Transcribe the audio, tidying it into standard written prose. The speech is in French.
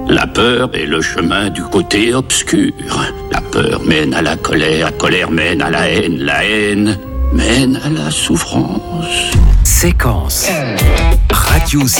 La peur est le chemin du côté obscur. La peur mène à la colère mène à la haine mène à la souffrance. Séquence. Radio